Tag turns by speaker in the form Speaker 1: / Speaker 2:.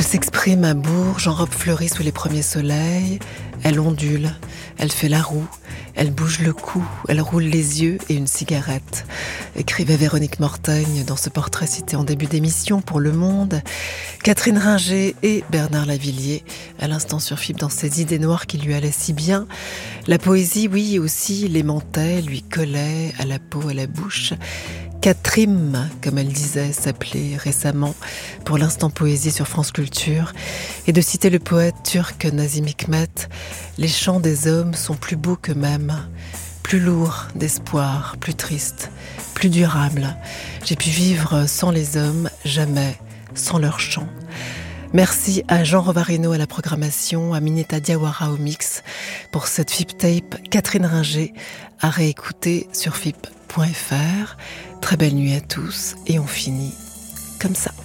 Speaker 1: s'exprime à Bourges, en robe fleurie sous les premiers soleils. Elle ondule, elle fait la roue, elle bouge le cou, elle roule les yeux et une cigarette. Écrivait Véronique Mortaigne dans ce portrait cité en début d'émission pour Le Monde. Catherine Ringer et Bernard Lavilliers, à l'instant sur FIP dans ses idées noires qui lui allaient si bien. La poésie, oui, aussi l'aimantait, lui collait à la peau, à la bouche. Catrim, comme elle disait, s'appelait récemment pour l'instant poésie sur France Culture, et de citer le poète turc Nazım Hikmet, les chants des hommes sont plus beaux qu'eux-mêmes, plus lourds d'espoir, plus tristes, plus durables. J'ai pu vivre sans les hommes, jamais sans leurs chants. Merci à Jean Rovarino à la programmation, à Mineta Diawara au mix pour cette FIP Tape. Catherine Ringer à réécouter sur FIP.fr. Très belle nuit à tous et on finit comme ça.